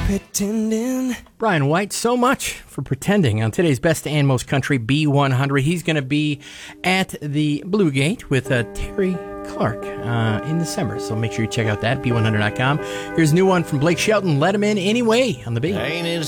pretending. Brian White, so much for pretending on today's Best and Most Country B100. He's going to be at the Blue Gate with Terry Clark in December, so make sure you check out that, b100.com. Here's a new one from Blake Shelton, Let Him In Anyway, on the B. Ain't it